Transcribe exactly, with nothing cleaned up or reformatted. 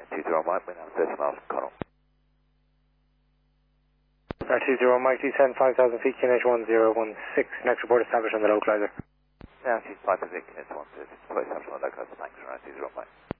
two zero Mike, we're now thirty miles from Connaught. nine two zero Mike, descend five thousand feet, Q N H one zero one six, next report established on the localizer. Now, she's five thousand feet, Q N H one six, established on the localizer, thanks, nine two zero Mike.